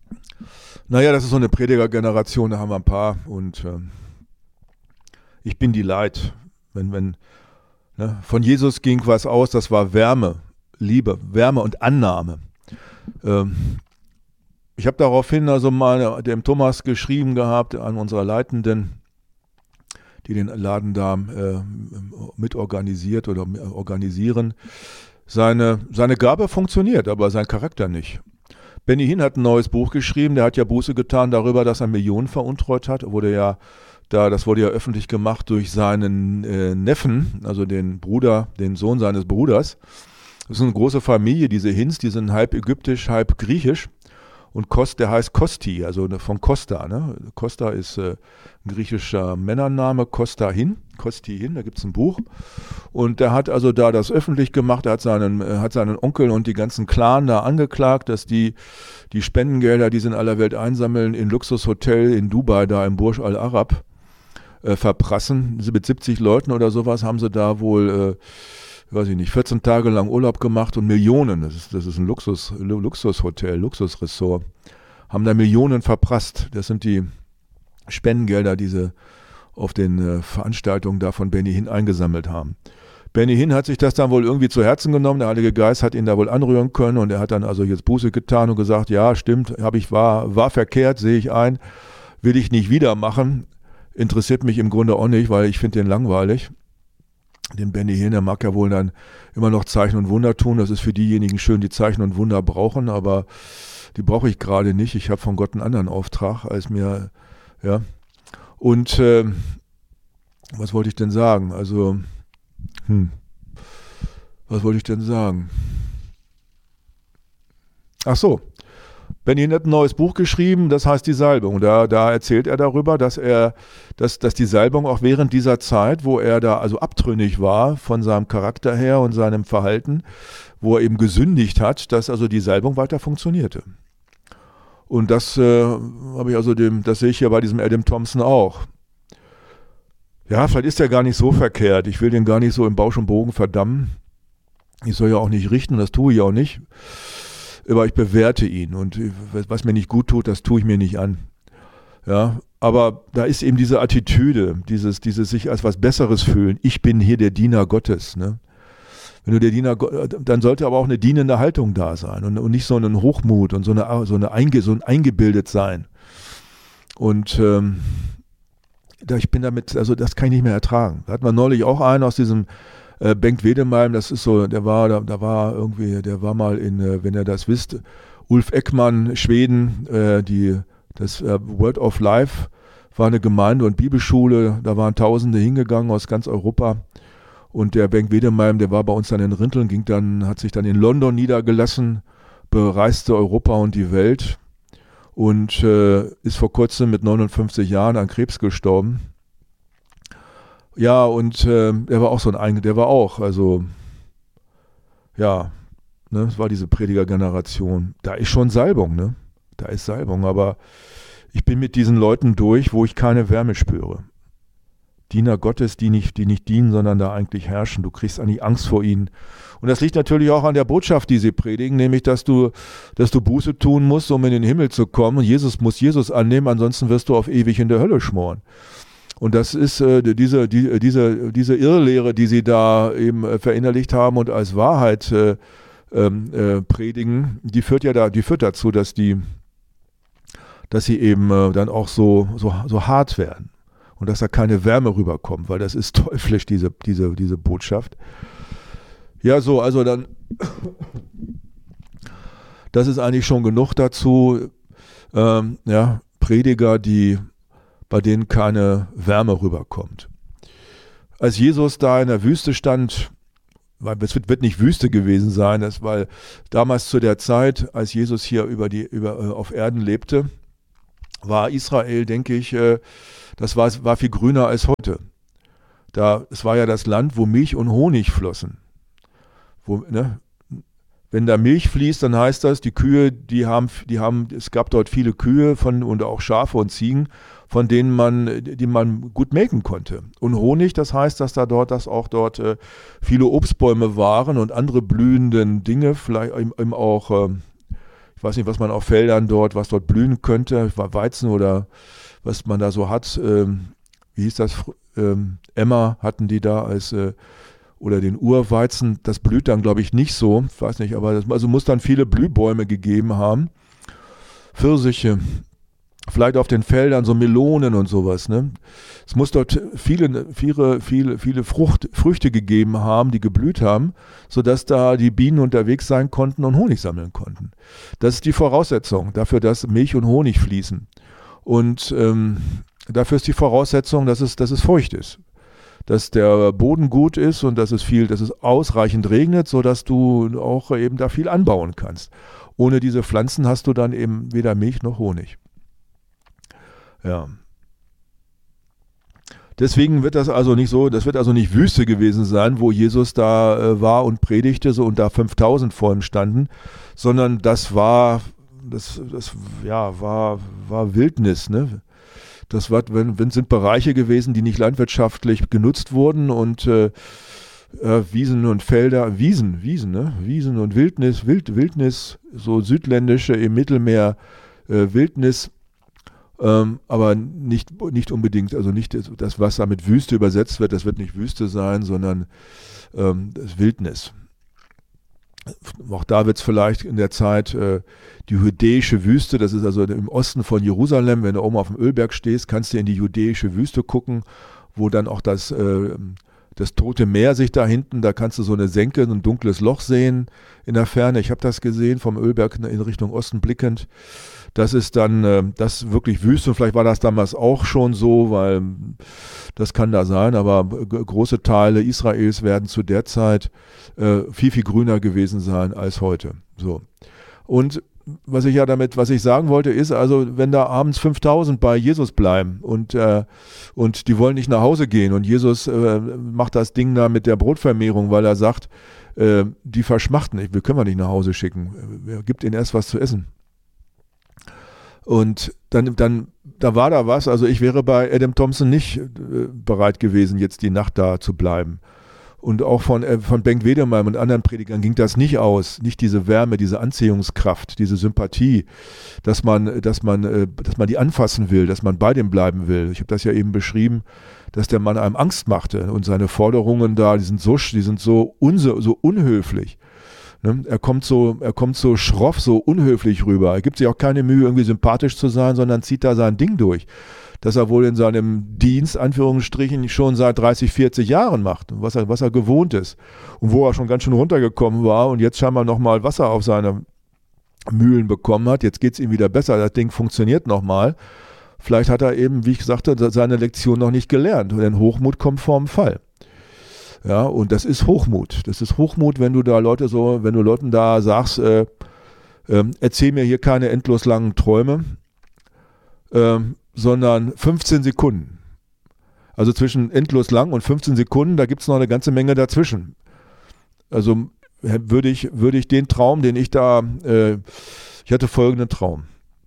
Naja, das ist so eine Predigergeneration, da haben wir ein paar und ich bin die Leid. Wenn von Jesus ging was aus, das war Wärme, Liebe, Wärme und Annahme. Ähm, Ich habe daraufhin also mal dem Thomas geschrieben gehabt, an unserer Leitenden, die den Laden da mitorganisiert oder organisieren. Seine Gabe funktioniert, aber sein Charakter nicht. Benny Hinn hat ein neues Buch geschrieben, der hat ja Buße getan darüber, dass er Millionen veruntreut hat. Das wurde ja öffentlich gemacht durch seinen Neffen, also den Sohn seines Bruders. Das ist eine große Familie, diese Hinns, die sind halb ägyptisch, halb griechisch. Und der heißt Kosti, also von Costa. Ne? Costa ist ein griechischer Männername, Kosti Hin, da gibt es ein Buch. Und der hat also da das öffentlich gemacht, er hat seinen Onkel und die ganzen Clan da angeklagt, dass die Spendengelder, die sie in aller Welt einsammeln, in Luxushotel in Dubai, da im Burj Al Arab, verprassen. Mit 70 Leuten oder sowas haben sie da wohl... weiß ich nicht, 14 Tage lang Urlaub gemacht und Millionen, das ist ein Luxushotel, Luxusressort, haben da Millionen verprasst. Das sind die Spendengelder, die sie auf den Veranstaltungen da von Benny Hinn eingesammelt haben. Benny Hinn hat sich das dann wohl irgendwie zu Herzen genommen, der Heilige Geist hat ihn da wohl anrühren können und er hat dann also jetzt Buße getan und gesagt, ja, stimmt, war verkehrt, sehe ich ein, will ich nicht wieder machen, interessiert mich im Grunde auch nicht, weil ich finde den langweilig. Den Benny Hinn, der mag ja wohl dann immer noch Zeichen und Wunder tun. Das ist für diejenigen schön, die Zeichen und Wunder brauchen, aber die brauche ich gerade nicht. Ich habe von Gott einen anderen Auftrag als mir, ja. Und was wollte ich denn sagen? Also, was wollte ich denn sagen? Ach so. Benny Hinn hat ein neues Buch geschrieben, das heißt die Salbung. Da erzählt er darüber, dass die Salbung auch während dieser Zeit, wo er da also abtrünnig war von seinem Charakter her und seinem Verhalten, wo er eben gesündigt hat, dass also die Salbung weiter funktionierte. Und das das sehe ich ja bei diesem Adam Thompson auch. Ja, vielleicht ist er gar nicht so verkehrt. Ich will den gar nicht so im Bausch und Bogen verdammen. Ich soll ja auch nicht richten, das tue ich auch nicht. Aber ich bewerte ihn und was mir nicht gut tut, das tue ich mir nicht an. Ja, aber da ist eben diese Attitüde, dieses sich als was Besseres fühlen. Ich bin hier der Diener Gottes. Ne? Wenn du der Diener, dann sollte aber auch eine dienende Haltung da sein und nicht so ein Hochmut und so ein eingebildet sein. Und ich bin damit, also das kann ich nicht mehr ertragen. Da hatten wir neulich auch einen aus diesem Bengt Wedemeyer, das ist so, der war mal in, wenn ihr das wisst, Ulf Ekman, Schweden, das Word of Life war eine Gemeinde und Bibelschule, da waren Tausende hingegangen aus ganz Europa und der Bengt Wedemeyer, der war bei uns dann in Rinteln, hat sich dann in London niedergelassen, bereiste Europa und die Welt und ist vor kurzem mit 59 Jahren an Krebs gestorben. Ja, und der war auch also, ja, ne, es war diese Predigergeneration. Da ist schon Salbung, ne? Da ist Salbung, aber ich bin mit diesen Leuten durch, wo ich keine Wärme spüre. Diener Gottes, die nicht dienen, sondern da eigentlich herrschen. Du kriegst eigentlich Angst vor ihnen. Und das liegt natürlich auch an der Botschaft, die sie predigen, nämlich, dass du Buße tun musst, um in den Himmel zu kommen. Und Jesus muss Jesus annehmen, ansonsten wirst du auf ewig in der Hölle schmoren. Und das ist diese Irrlehre, die sie da eben verinnerlicht haben und als Wahrheit predigen, die führt dazu, dass sie eben dann auch so hart werden und dass da keine Wärme rüberkommt, weil das ist teuflisch, diese Botschaft. Ja, so, also dann, das ist eigentlich schon genug dazu, Prediger, bei denen keine Wärme rüberkommt. Als Jesus da in der Wüste stand, weil es wird nicht Wüste gewesen sein, weil damals zu der Zeit, als Jesus hier auf Erden lebte, war Israel, denke ich, das war viel grüner als heute. Es war ja das Land, wo Milch und Honig flossen. Wenn da Milch fließt, dann heißt das, die Kühe, es gab dort viele Kühe und auch Schafe und Ziegen, von denen die man gut melken konnte. Und Honig, das heißt, dass auch dort viele Obstbäume waren und andere blühenden Dinge, vielleicht eben auch Ich weiß nicht, was man auf Feldern dort, was dort blühen könnte, Weizen oder was man da so hat. Wie hieß das? Emmer hatten die da als oder den Urweizen. Das blüht dann, glaube ich, nicht so. Ich weiß nicht, aber also muss dann viele Blühbäume gegeben haben. Pfirsiche. Vielleicht auf den Feldern so Melonen und sowas. Ne? Es muss dort viele Früchte gegeben haben, die geblüht haben, sodass da die Bienen unterwegs sein konnten und Honig sammeln konnten. Das ist die Voraussetzung dafür, dass Milch und Honig fließen. Und dafür ist die Voraussetzung, dass es feucht ist. Dass der Boden gut ist und dass es ausreichend regnet, sodass du auch eben da viel anbauen kannst. Ohne diese Pflanzen hast du dann eben weder Milch noch Honig. Ja. Deswegen wird das also nicht so, das wird also nicht Wüste gewesen sein, wo Jesus da war und predigte so und da 5000 vor ihm standen, sondern das war Wildnis, ne? Das sind Bereiche gewesen, die nicht landwirtschaftlich genutzt wurden und Wiesen und Felder, Wiesen und Wildnis, so südländische im Mittelmeer Wildnis. Aber nicht unbedingt, also nicht das, was da mit Wüste übersetzt wird, das wird nicht Wüste sein, sondern das Wildnis. Auch da wird es vielleicht in der Zeit die judäische Wüste, das ist also im Osten von Jerusalem, wenn du oben auf dem Ölberg stehst, kannst du in die judäische Wüste gucken, wo dann auch das Tote Meer sich da hinten, da kannst du so eine Senke, ein dunkles Loch sehen in der Ferne. Ich habe das gesehen, vom Ölberg in Richtung Osten blickend. Das ist dann das wirklich Wüste. Vielleicht war das damals auch schon so, weil das kann da sein, aber große Teile Israels werden zu der Zeit viel, viel grüner gewesen sein als heute. So. Und was ich sagen wollte, ist also, wenn da abends 5000 bei Jesus bleiben und die wollen nicht nach Hause gehen und Jesus macht das Ding da mit der Brotvermehrung, weil er sagt, die verschmachten, wir können wir nicht nach Hause schicken, gibt ihnen erst was zu essen. Und dann da war da was, also ich wäre bei Adam Thompson nicht bereit gewesen, jetzt die Nacht da zu bleiben. Und auch von Bengt Wedemeyer und anderen Predigern ging das nicht aus, nicht diese Wärme, diese Anziehungskraft, diese Sympathie, dass man die anfassen will, dass man bei dem bleiben will. Ich habe das ja eben beschrieben, dass der Mann einem Angst machte und seine Forderungen da, die sind so unhöflich. Ne? Er kommt so schroff, so unhöflich rüber. Er gibt sich auch keine Mühe, irgendwie sympathisch zu sein, sondern zieht da sein Ding durch, das er wohl in seinem Dienst, Anführungsstrichen, schon seit 30, 40 Jahren macht, was er gewohnt ist und wo er schon ganz schön runtergekommen war und jetzt scheinbar nochmal Wasser auf seine Mühlen bekommen hat. Jetzt geht es ihm wieder besser, das Ding funktioniert nochmal. Vielleicht hat er eben, wie ich sagte, seine Lektion noch nicht gelernt, denn Hochmut kommt vorm Fall. Ja, und das ist Hochmut. Das ist Hochmut, wenn du Leuten da sagst, erzähl mir hier keine endlos langen Träume, sondern 15 Sekunden. Also zwischen endlos lang und 15 Sekunden, da gibt es noch eine ganze Menge dazwischen. Also würde ich den Traum, den ich hatte folgenden Traum.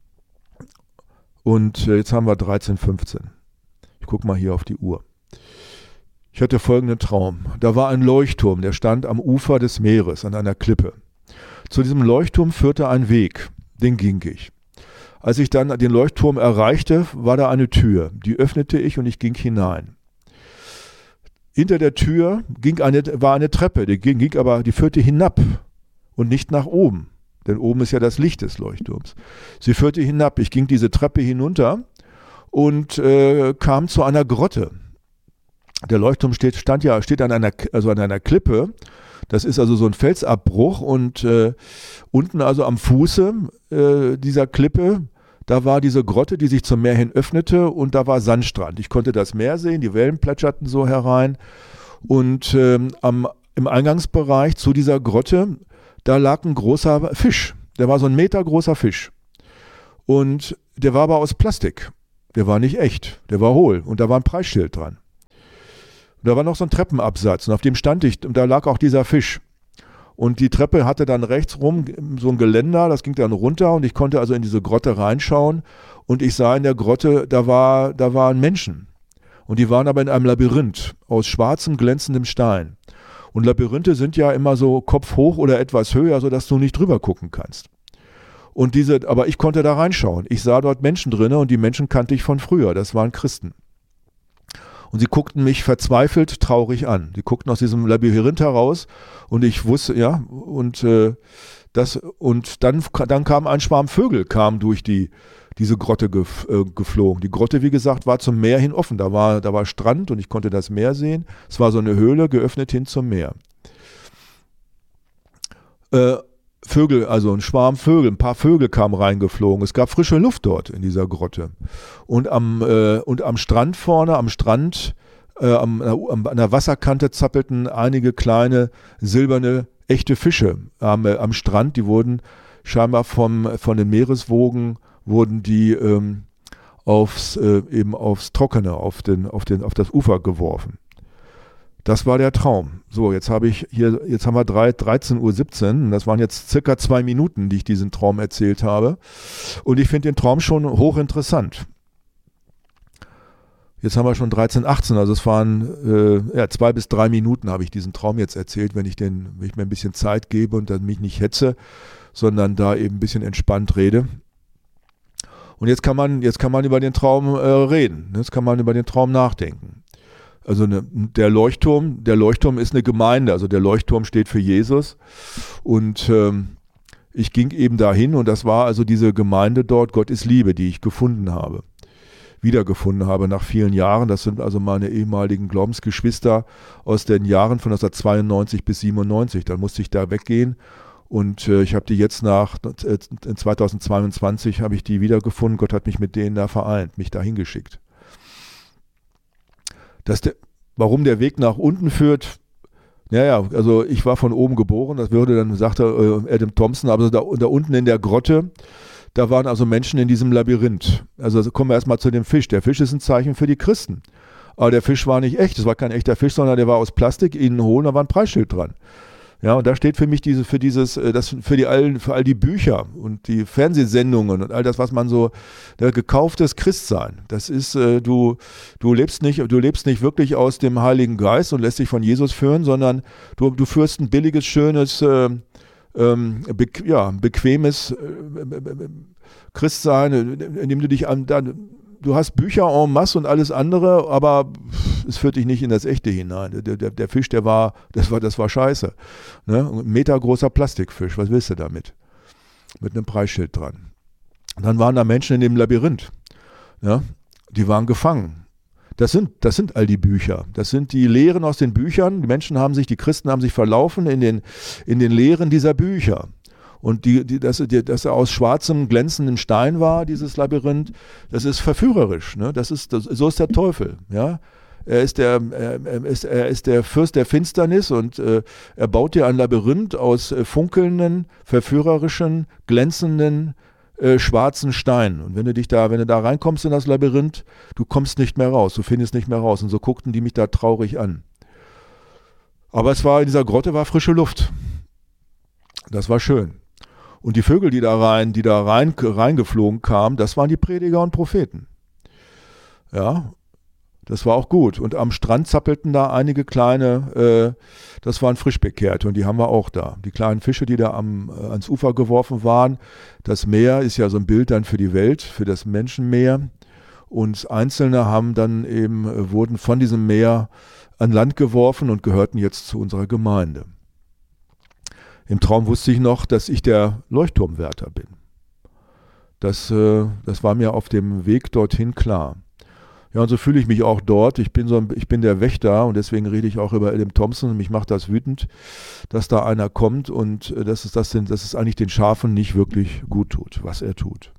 Und jetzt haben wir 13:15. Ich gucke mal hier auf die Uhr. Ich hatte folgenden Traum. Da war ein Leuchtturm, der stand am Ufer des Meeres an einer Klippe. Zu diesem Leuchtturm führte ein Weg, den ging ich. Als ich dann den Leuchtturm erreichte, war da eine Tür. Die öffnete ich und ich ging hinein. Hinter der Tür war eine Treppe, die führte hinab und nicht nach oben. Denn oben ist ja das Licht des Leuchtturms. Sie führte hinab. Ich ging diese Treppe hinunter und kam zu einer Grotte. Der Leuchtturm steht an einer Klippe. Das ist also so ein Felsabbruch und unten also am Fuße dieser Klippe, da war diese Grotte, die sich zum Meer hin öffnete und da war Sandstrand. Ich konnte das Meer sehen, die Wellen plätscherten so herein und im Eingangsbereich zu dieser Grotte, da lag ein großer Fisch. Der war so 1 Meter großer Fisch und der war aber aus Plastik. Der war nicht echt, der war hohl und da war ein Preisschild dran. Und da war noch so ein Treppenabsatz und auf dem stand ich und da lag auch dieser Fisch. Und die Treppe hatte dann rechts rum so ein Geländer, das ging dann runter und ich konnte also in diese Grotte reinschauen und ich sah in der Grotte, da waren Menschen. Und die waren aber in einem Labyrinth aus schwarzem, glänzendem Stein. Und Labyrinthe sind ja immer so kopfhoch oder etwas höher, sodass du nicht drüber gucken kannst. Aber ich konnte da reinschauen. Ich sah dort Menschen drin und die Menschen kannte ich von früher. Das waren Christen. Und sie guckten mich verzweifelt traurig an. Sie guckten aus diesem Labyrinth heraus und ich wusste, ja, und dann kam ein Schwarm Vögel, kam durch diese Grotte geflogen. Die Grotte, wie gesagt, war zum Meer hin offen. Da war Strand und ich konnte das Meer sehen. Es war so eine Höhle, geöffnet hin zum Meer. Vögel, also ein Schwarm Vögel, ein paar Vögel kamen reingeflogen. Es gab frische Luft dort in dieser Grotte. Und am Strand vorne, an der Wasserkante zappelten einige kleine silberne, echte Fische am Strand. Die wurden scheinbar von den Meereswogen aufs Trockene, auf das Ufer geworfen. Das war der Traum. So, jetzt haben wir 13:17 Uhr und das waren jetzt circa 2 Minuten, die ich diesen Traum erzählt habe. Und ich finde den Traum schon hochinteressant. Jetzt haben wir schon 13:18 Uhr, also es waren 2 bis 3 Minuten habe ich diesen Traum jetzt erzählt, wenn ich mir ein bisschen Zeit gebe und dann mich nicht hetze, sondern da eben ein bisschen entspannt rede. Und jetzt kann man über den Traum reden. Jetzt kann man über den Traum nachdenken. Also der Leuchtturm ist eine Gemeinde, also der Leuchtturm steht für Jesus und ich ging eben dahin und das war also diese Gemeinde dort, Gott ist Liebe, die ich wiedergefunden habe nach vielen Jahren. Das sind also meine ehemaligen Glaubensgeschwister aus den Jahren von 1992 bis 1997. Dann musste ich da weggehen und ich habe die jetzt in 2022 habe ich die wiedergefunden. Gott hat mich mit denen da vereint, mich dahin geschickt. Warum der Weg nach unten führt, also ich war von oben geboren, sagte Adam Thompson, aber da unten in der Grotte, da waren also Menschen in diesem Labyrinth. Also kommen wir erstmal zu dem Fisch. Der Fisch ist ein Zeichen für die Christen. Aber der Fisch war nicht echt, es war kein echter Fisch, sondern der war aus Plastik, innen hohl, da war ein Preisschild dran. Ja, und da steht für mich für all die Bücher und die Fernsehsendungen und all das, was man so, gekauftes Christsein. Das ist, du lebst nicht wirklich aus dem Heiligen Geist und lässt dich von Jesus führen, sondern du führst ein billiges, schönes, bequemes Christsein, indem du dich du hast Bücher en masse und alles andere, aber es führt dich nicht in das Echte hinein. Der Fisch, das war scheiße. Ne? Ein metergroßer Plastikfisch, was willst du damit? Mit einem Preisschild dran. Und dann waren da Menschen in dem Labyrinth. Ja? Die waren gefangen. Das sind all die Bücher. Das sind die Lehren aus den Büchern. Die Christen haben sich verlaufen in den Lehren dieser Bücher. Und dass er aus schwarzem, glänzendem Stein war, dieses Labyrinth, das ist verführerisch. Ne? So ist der Teufel. Ja? Er ist der Fürst der Finsternis und er baut dir ein Labyrinth aus funkelnden, verführerischen, glänzenden, schwarzen Steinen. Und wenn du da reinkommst in das Labyrinth, du kommst nicht mehr raus, du findest nicht mehr raus. Und so guckten die mich da traurig an. Aber in dieser Grotte war frische Luft. Das war schön. Und die Vögel, die da reingeflogen kamen, das waren die Prediger und Propheten. Ja, das war auch gut. Und am Strand zappelten da einige kleine, das waren Frischbekehrte und die haben wir auch da. Die kleinen Fische, die da ans Ufer geworfen waren. Das Meer ist ja so ein Bild dann für die Welt, für das Menschenmeer. Und Einzelne wurden von diesem Meer an Land geworfen und gehörten jetzt zu unserer Gemeinde. Im Traum wusste ich noch, dass ich der Leuchtturmwärter bin. Das war mir auf dem Weg dorthin klar. Ja, und so fühle ich mich auch dort. Ich bin der Wächter und deswegen rede ich auch über Adam Thompson. Mich macht das wütend, dass da einer kommt und dass es eigentlich den Schafen nicht wirklich gut tut, was er tut.